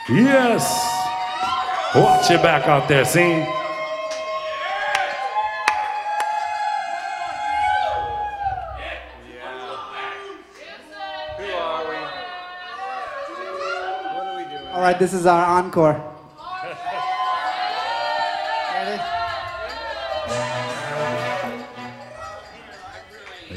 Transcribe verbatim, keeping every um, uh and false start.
Yes. Watch your back out there, scene. All right, this is our encore.